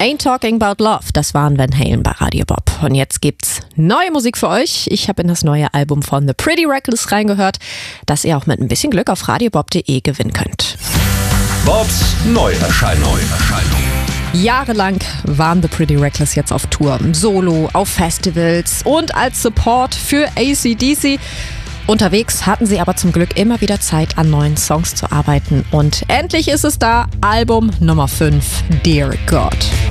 Ain't Talking About Love, das waren Van Halen bei Radio Bob. Und jetzt gibt's neue Musik für euch. Ich habe in das neue Album von The Pretty Reckless reingehört, das ihr auch mit ein bisschen Glück auf radiobob.de gewinnen könnt. Bobs Neuerscheinung. Jahrelang waren The Pretty Reckless jetzt auf Tour, solo, auf Festivals und als Support für AC/DC. Unterwegs hatten sie aber zum Glück immer wieder Zeit, an neuen Songs zu arbeiten. Und endlich ist es da, Album Nummer 5, Dear God.